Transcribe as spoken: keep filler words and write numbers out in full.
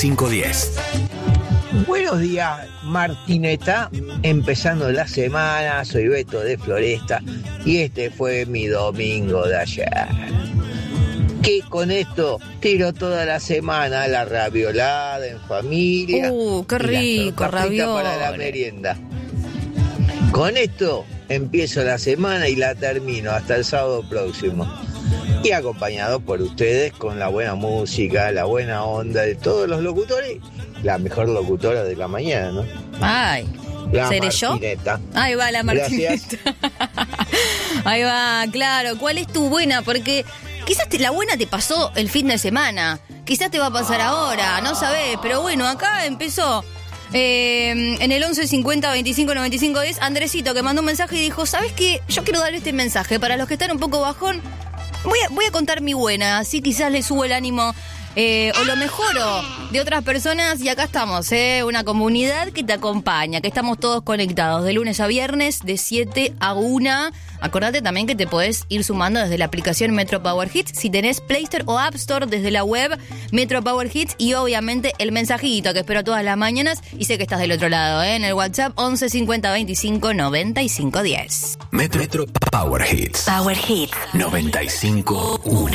cinco diez. Buenos días, Martineta. Empezando la semana, soy Beto de Floresta y este fue mi domingo de ayer. Que con esto tiro toda la semana la raviolada en familia. Uh, qué y rico, las tortas fritas ravioles. para la merienda. Con esto empiezo la semana y la termino hasta el sábado próximo. Y acompañado por ustedes con la buena música, la buena onda de todos los locutores. La mejor locutora de la mañana, ¿no? Ay, La ¿seré yo? Martineta. Ahí va la Martineta. Gracias. Ahí va, claro. ¿Cuál es tu buena? Porque quizás te- la buena te pasó el fin de semana. Quizás te va a pasar ahora, no sabés. Pero bueno, acá empezó. Eh, en el once cincuenta veinticinco noventa y cinco diez, Andresito que mandó un mensaje y dijo: ¿sabes qué? Yo quiero dar este mensaje para los que están un poco bajón. Voy a, voy a contar mi buena, así quizás le subo el ánimo eh, o lo mejoro de otras personas. Y acá estamos, eh, una comunidad que te acompaña, que estamos todos conectados de lunes a viernes de siete a una. Acordate también que te podés ir sumando desde la aplicación Metro Power Hits, si tenés Play Store o App Store, desde la web Metro Power Hits, y obviamente el mensajito que espero todas las mañanas, y sé que estás del otro lado, ¿eh? En el WhatsApp once cincuenta veinticinco noventa y cinco diez. Metro Power Hits Power Hits noventa y cinco uno.